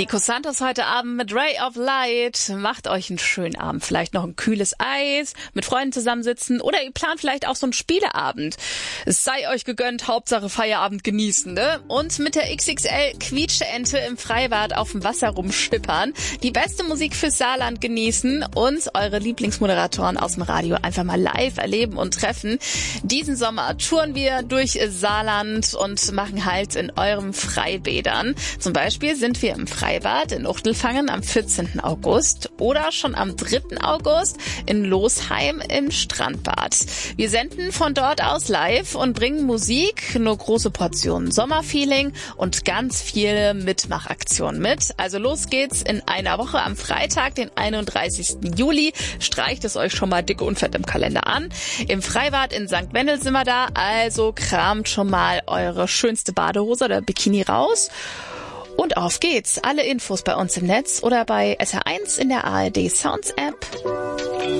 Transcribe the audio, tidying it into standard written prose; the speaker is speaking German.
Nico Santos heute Abend mit Ray of Light. Macht euch einen schönen Abend. Vielleicht noch ein kühles Eis, mit Freunden zusammensitzen oder ihr plant vielleicht auch so einen Spieleabend. Es sei euch gegönnt, Hauptsache Feierabend genießen, ne? Und mit der XXL Quietsche-Ente im Freibad auf dem Wasser rumschippern, die beste Musik fürs Saarland genießen und eure Lieblingsmoderatoren aus dem Radio einfach mal live erleben und treffen. Diesen Sommer touren wir durch Saarland und machen Halt in eurem Freibädern. Zum Beispiel sind wir im Freibad in Uchtelfangen am 14. August oder schon am 3. August in Losheim im Strandbad. Wir senden von dort aus live und bringen Musik, nur große Portionen Sommerfeeling und ganz viele Mitmachaktionen mit. Also los geht's in einer Woche am Freitag, den 31. Juli. Streicht es euch schon mal dick und fett im Kalender an. Im Freibad in St. Wendel sind wir da, also kramt schon mal eure schönste Badehose oder Bikini raus. Und auf geht's. Alle Infos bei uns im Netz oder bei SR1 in der ARD Sounds App.